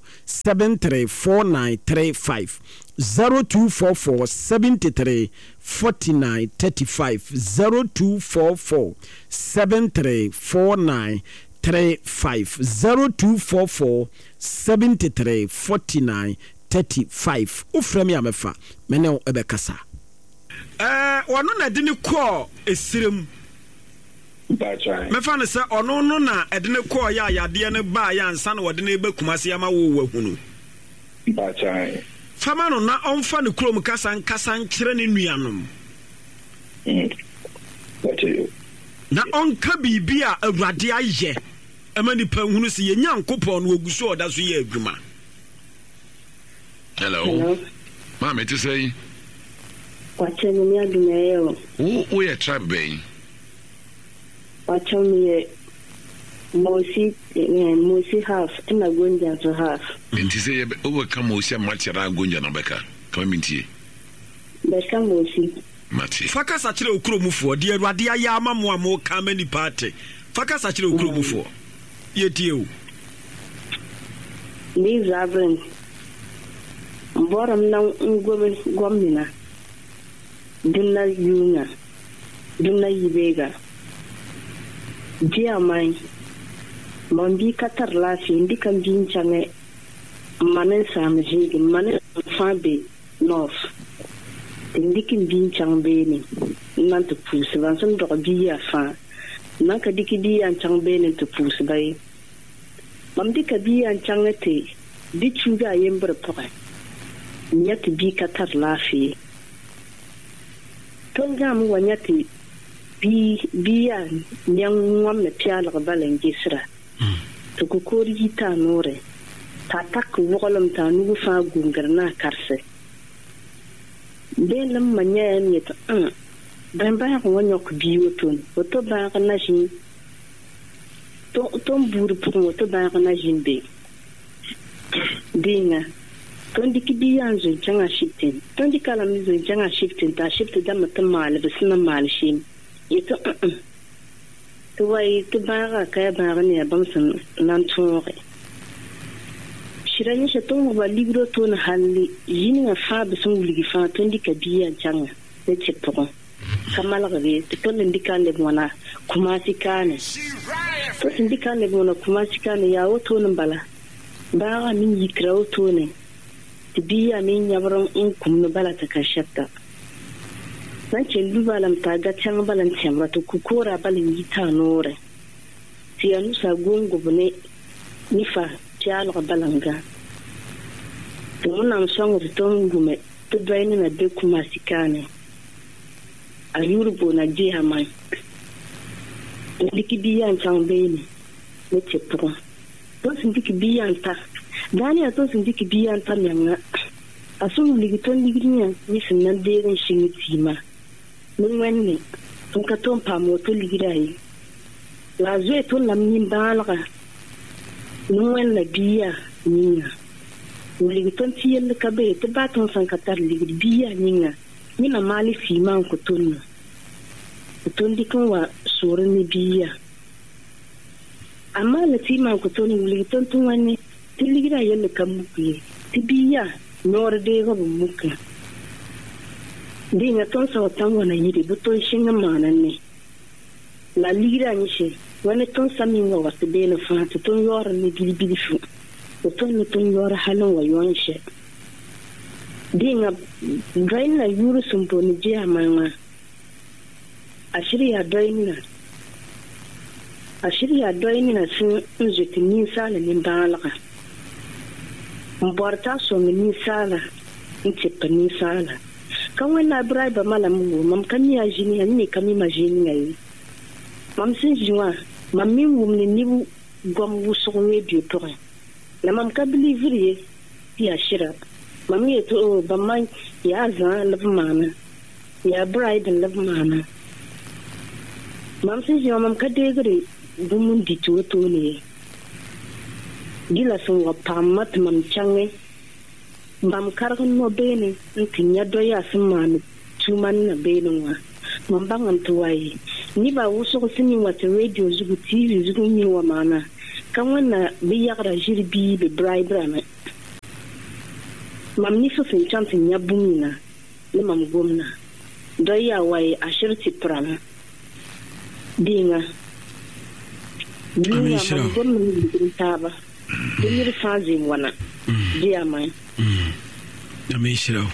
734935 0244 73 49 35 0244 73 49 35 0244 73 49 35 ufremi amefa mene ebekasa wano na dini ko esirem mefa ne se ono no na edine ko ya yade ne ba ya ansa na wode ne be kumase ama wo wahunu fama no na onfa ne kurom kasa nkire ne nuanom na onka bibia awurade ayɛ ama nipa hunu se ye nyankopɔn no oguso oda so ye adwuma. Hello. Mama, to say Watching me adumeye o ye tribe bay. Watching me Mosi half and a gunja to half. Minti say overcome Mosi machara gunja na beka. Come minti. Beka Mosi. Mati. Faka sachire okromufo de awurade aya ama mo amo ka mani party. Faka sachire okromufo. Ye tie o. Ni zabren. Boram na gwamnina. Dunna yunga. Dunna yibega. Dia mai. Mambi katar lafi ndikan binchame manen samjigi manen fabe north. Ndikin binchang beni nan to pus van son do biya fa nan ka diki biya chang beni to pus bai mam dika biya changate di chuga yembre poka nyati bi katar lafi tonga mu wanyati biya nyang ngam me piala balen gisra to ko kori ta nore ta tak wogolam ta nugu fa gungarna karse belam manya ni ta ban ba ko wonyo ko biyo ton to ba na jin to buru pu to ba na jin be dinga ton diki biyan zo janga shifting ton dikala mi zo janga shifting ta shift da mata mal bisna mal shin ito to wai to ba ka ba ne ban san nan tore shirani shaton wa libro to na halli yini fa bisun wuligi fa ton dika biya janga ne chepto kamala gabe to ndika le mona kuma sikane to ndika le mona kuma sikane ya woto nambala ba min yikra woto ne biya min yabron in kumno bala ta kashata nan ce lubalam ta ga can balan temra to kukora balin yita nore tiyanu sa gongo bune nifa jalo balanga to mun son riton gume to bayni na de kuma sikane a yurbo na jiha mai ndiki biyan can bayni ne ce pro to sun diki biyan ta dani to sun diki biyan ta nyanga asun ligiton ligrinya ni sunan de ran shi tima mun wanne tun ka ton pa moto ligirai la zwe to lamnin balga nun wanne biya niya ligiton tiyel ka be te baton san katar ligri biya niya mina mali fi man ko tunna ton dikon wa sore ni biya amma la ti man ko ton ligiton tun wanne ti ligira yelle kamuki ti biya nor de go muka dinga ton sa tan wana yidi buton shinga mananne la ligira ni she wana ton saminga wasu be na fa ton yor ni bilibili fu ton ton yor halon wa yon she dinga gaina yuru sumpo ni je amanga ashiriya doina sun nzeti ni sala ni balaka mborta so ni sala ntepa ni sala kan wannan bribe malamu mam kan ya jini ni kan mi majini ngai mam sin jiwa mam mi wum ni gom wuso we bi to la mam ka believe ya shira mam ye to ba man ya za lab mana ya bribe lab mana mam sin jiwa mam ka de gari bumun di to ne gila sun wa pamat mam change bam kargan no bene ntinya doya summan tuman na bene wa mam bangan tuwai ni ba wuso ko sini wa radio zugu tv zugu ni wa mana kan wana bi yagra jirbi be bribe na mam ni so fin chance nya bumina le mam gomna doya wai ashirti prana dinga mam gomna taba dinga fazi wana dia mai amishiro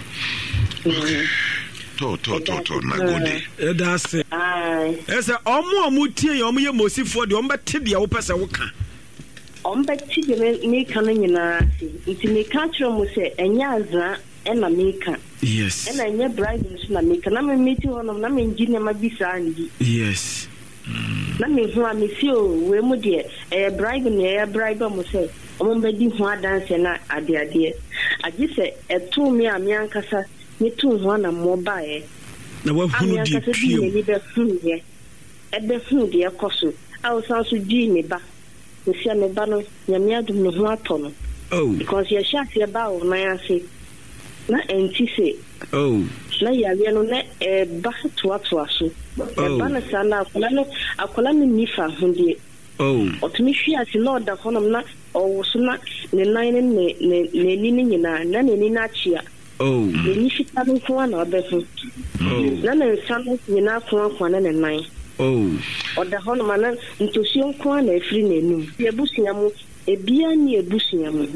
to na gode that's it esa omo tie omo ye mosifo de omo bete de wo pese wo ka omo bete de me kan nyina nti me ka kire mo se enya azra ena me ka yes ena enya bride nso na me ka na me meeting hono na me engineer ma bisa andi yes na me hu a me feel we mo de bride ne bride mo se omo be di hu adanse na ade agi se etu me a me ankasa ni tu ho na mobile na wa hunu di pio ni be hunye ebe hun de ekoso aw san so di me ba o sia me ba no nyame adum no ho ato no because ye sha se ba o na ya se na enti se na ya we no na ba to so ba na sana akola no ni fa hunde otumi hwia se na oda honom na o so na ne nan ne ni nyina na ne ni na chia ni fita no ko na obefu na na nsan nyina ko na ne nan oda hono mana ntosuo ko na afiri n'enum ebusia mu ebia ni ebusia mu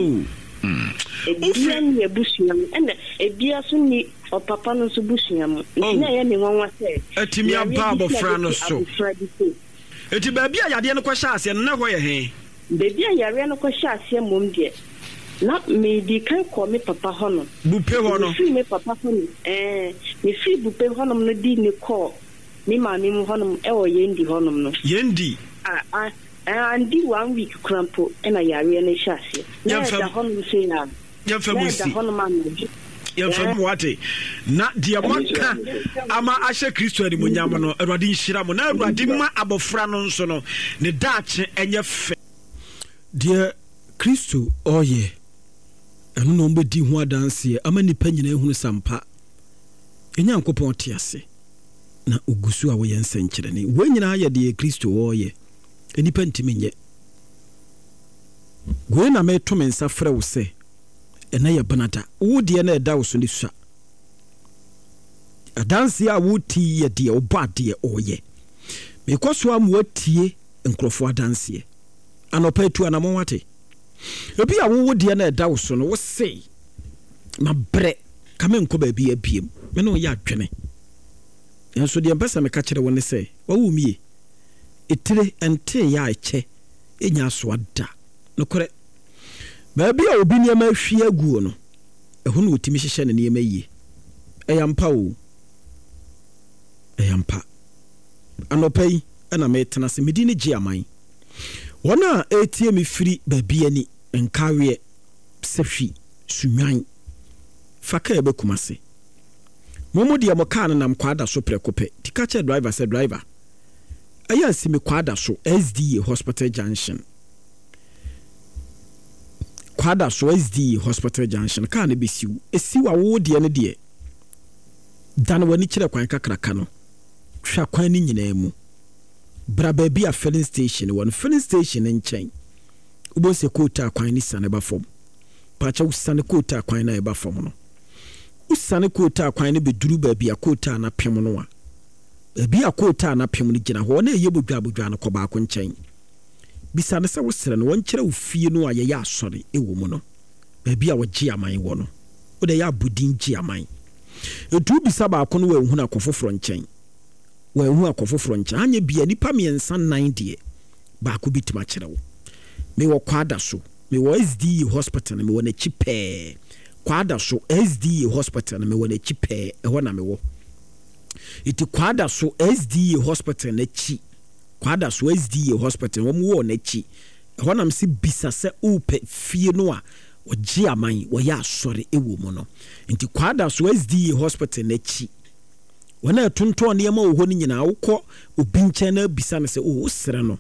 ebia ni ebusia mu ena ebia so ni opapa no so busia mu na ye ne nwanwa se atimi aba abofra no so eti ba bia yade no ko hya ase na ho ye he bebi a yare no ko hya ase mom de na me di kan ko me papa hono bupe hono me papa hono me fi bupe hono no di ne ko ni ma mi mu hono o yendi hono no yendi andi 1 week krampo na yare no hya ase na da hono se na ya famusi da hono ma no ya famu wate na dia maka ama ahye Kristo ani munyam no Awurade nhira mo na Awurade ma abofra no nso no ne daache enye fe dia Kristo oye anu no mbedi ho adanse ama nipa nyina ehunu sampa enyankopon te ase na ogusu a wo yense nkyere ne wo nyina ya de Kristo oye enipa ntimi nye gwe na meto mensa frɛ wo se ena ya banata wo de na eda wo so ne sua adanse a wo ti ye de wo ba de oye mekoso am wo tie nkrofo adanse anopa tu anamo wate ebi a wo de na eda wo so no wo sei mabre kame nko ba bi abiem me no ya adwene enso de mpesa me ka kire wo ne sei wa wo mie etire ente ya eche enya so ada no kore ba bi a obi ne ma hwie aguo no eho no otimi hyehye ne ne ma yie eyampa o eyampa anopa yi na me tena se medi ne gi aman wona etie me firi ba bi ani nkawe sehwi sunwan faka ebe kumase momo de amoka nam kwada so prekope tikache driver say driver aya simi kwada so SDA hospital junction kwada so SDA hospital junction ka na besiu esiwa wo de ne de dan wani kire kwan kakraka no hwa kwan ni nyina mu bra ba bi a filling station one filling station nchen ubo se kota kwan ni sane ba fom pacha usane kota kwan na e ba fom no usane kota kwan ne beduru ba bi a kota na pem no a bi a kota na pem no gina ho na eye bodwa no ko ba ko nchen bisane se wo sere no won kire wo fie no aye ya asore ewo mu no ba bi a wo gi aman wo no wo de ya budin gi aman etu bisa ba ko no wa hu na kofoforo nchen wa hu akofoforo nchen anye bia nipa miensa 9 ba ko bitima kire wo me wo kwada so me wo SDA hospital me wo na chipe kwada so SDA hospital me wo na chipe ho na me wo iti kwada so SDA hospital na chi kwada so SDA hospital wo mu wo na chi ho na msi bisa se upe fie no a ogi aman wo ya asore ewo mu no nti kwada so SDA hospital na chi wona tonton ne ma wo ho ni nyina wo kɔ obi nkyɛn na bisa ne se o sere no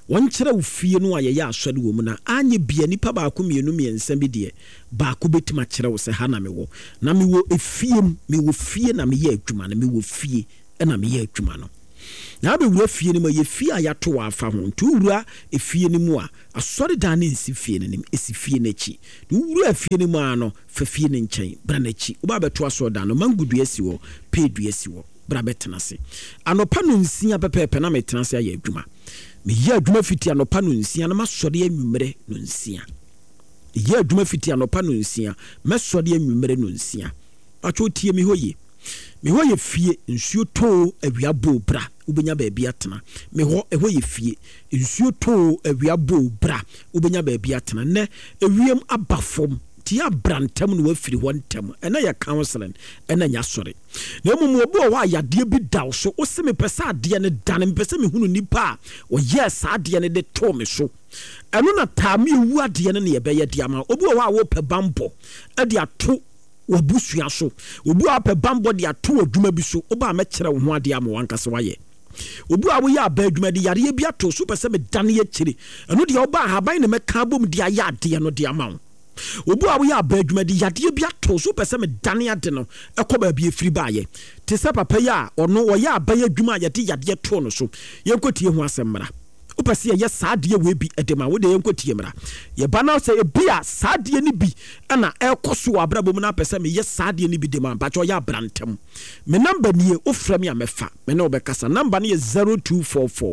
wɔnkyerɛ wo fie no a yɛyɛ asɔre wɔ mu na anye bia nipa baako mmienu mmiɛnsa bi deɛ baako bɛtumi akyerɛ wo sɛ ha na mewɔ na mewɔ efiem mewɔ fie na meyɛ adwuma na mewɔ fie ɛna meyɛ adwuma no na abɛwura fie no mu yɛ fie a yɛato wɔ afa ho nti wowura efie no mu a asɔre dan no nsi fie no nim ɛsi fie no akyi na wowura fie no mu a no fa fie no nkyɛn bra no akyi woba bɛto asɔre dan no mangudua si hɔ peedua si hɔ bra bɛtena se anɔpa no nsia pɛpɛɛpɛ na metena se ayɛ adwuma meyɛ adwuma fiti anɔpa no nsia na masɔre anwummerɛ no nsia meyɛ adwuma fiti anɔpa no nsia mɛsɔre anwummerɛ no nsia atwo tie me hɔ ye me hɔ yɛ fie nsuo too awia bo bra wobɛnya baabi atena me hɔ ɛhɔ yɛ fie nsuo too awia bo bra wobɛnya baabi atena nɛ ewiem aba fam ti abra ntam no wafiri hɔ ntam ɛna yɛ counseling ɛna nya sɔre na mmom obi wɔ hɔ a yadeɛ bi daw so wo se mepɛ sɛ adeɛ no dane mepɛ sɛ mehunu nipa a ɔyɛɛ saa adeɛ no de too me so ɛno na taa me ewu adeɛ no ne yɛbɛyɛ de ama obi wɔ hɔ a wopɛ bambɔ ɛde ato wabusua so obi a pɛ bambɔ de ato adwuma bi so oba mɛkyerɛ wo ho ade ama wankasa wayɛ obi a woyɛ aba adwuma de yareɛ bi ato so pɛ sɛ medane yɛkyire ɛno deɛ woba ahaban ne mɛka bom de ayɛ adeɛ no de ama wo obi a woyɛ aba adwuma de yadeɛ bi ato so pɛ sɛ medane ade no ɛkɔ baabi afiri baayɛ te sɛ papa yi a ɔno wɔyɛ aba adwuma a yɛde yadeɛ to no so yɛnkɔtie ho asɛm mmara wopɛ sɛ yɛyɛ saa adeɛ wei bi ɛde ma wode yɛnkɔtie mmara yɛba no sɛ ebi a saa adeɛ no bi ɛna ɛkɔ so wɔ abrabɔ mu no apɛ sɛ meyɛ saa adeɛ no bi de ma bakyɛ ɔyɛ abrantam me namba nie wofrɛ me a mɛfa me ne wobɛkasa namba no yɛ 0244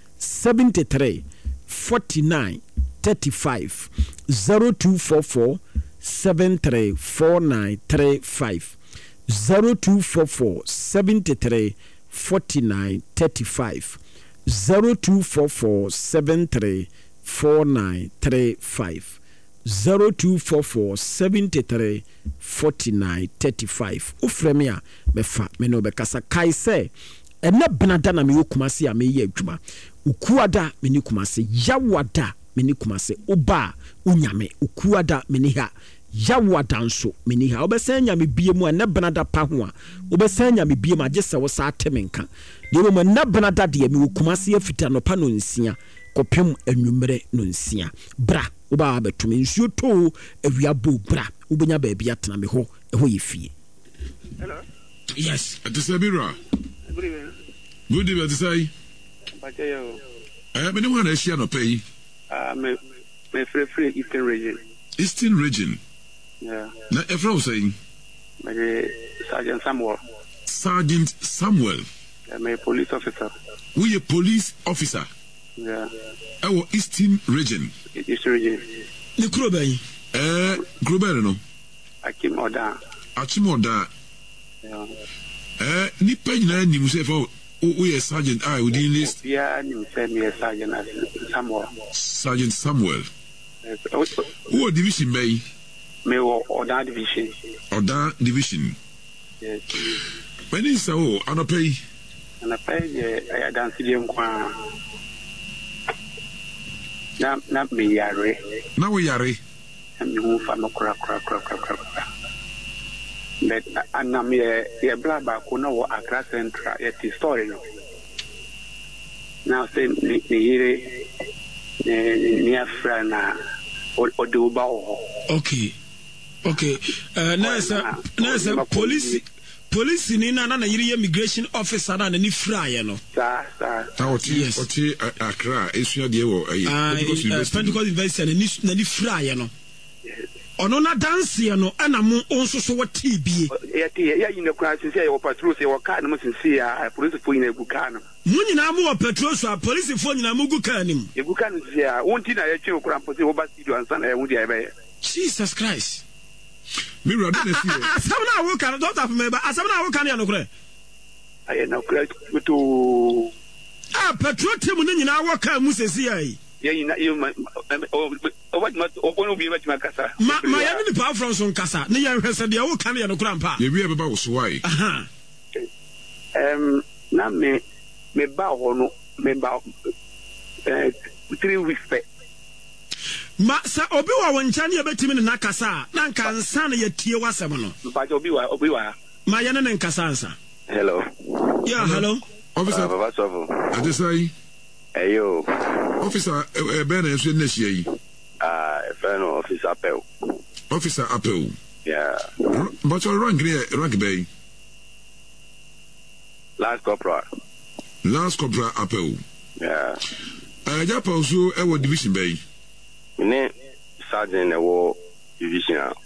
73 49 35 0244 73 49 35 0244 73 49 35 0244 73 49 35 0244 73 49 35 wofrɛ me a mɛfa me ne wobɛkasa kae sɛ ɛnɛ benada na meyɛ kumase a meyɛ adwuma ukuada me ne kumase yawada me ne kumase oba unyame ukuada me ne ha yawada nso me ne ha wobɛsɛ nyame bie mu a ɛnɛ benada pa ho a wobɛsɛ nyame bie mu agye sɛ wo saa temenka deɛ wɔ mu ɛnɛ benada deɛ me wɔ kumase afita nɔpa no nsia kɔpem anwummerɛ no nsia bra woba abɛtome nsuo too awia bo bra wobɛnya baabi atena me hɔ ɛhɔ yɛ fie. Hello. Yes. Atisabira. Good evening. Good evening, Atisai. Bachayo. Me no one Asia no pay. Me free Eastern region. Eastern region. Yeah. Na Efra was saying. Me Sergeant Samuel. Sergeant Samuel. Me police officer. We a police officer. Yeah. Our Eastern region. Eastern region. Ne kuro bɛyi. Kuro no. Achimoda. Yeah. Nipa nyina nim sɛ fa we a sergeant we didn't list. Yeah, nim sɛ me Sergeant Samuel. Sergeant Samuel. Who division may? Me Oda division. Oda division. Yes. When is so anapay? Anapay I dance them kwa. Na me yare. Na we yare. Me hu fa no kra. But anam ye bla ba ko na wo Accra Central ye story no. Now say ni yire ni afra na o de uba o. Okay. Nasa police ni na yiri immigration officer na ni fraye no. Sa. Oti Accra esua de wo Pentecost University na ni fraye no. Ono na dance no ana mo onso so wati bie. Ya yine kura sinse ya patrol se waka na mo sinse ya police fo yina egu ka no. Mu nyina mo patrol so police fo nyina mo gu ka nim. Egu ka no se ya wonti na ya twe kura mpo se wo ba studio ansa na ya wudi ya be. Jesus Christ. Me run na see. Asam na wo kan don't have me ba asam na wo kan ya no kura. Aye na kura to patrol team no nyina wo ka mu sesi ai. Yeah, you what must open be much Macassa. My enemy power from some Cassa. Near her said, you can be a grandpa. You ever was why? Now me bow me bow 3 weeks back. Masa Obiwa when Chania Betimin and Nakasa, Nankan Sana yet Tiwa Samano. But Obiwa. My enemy Cassansa. Hello. Yeah, hello. Officer, what's up? I just say, Hey, yo. Officer Ben and Sweden yi. A friend of Officer Appel. Officer Appel. Yeah. But your rank bay. Last Corporal Appel. Yeah. Japan so division bay. Ne Sergeant Division.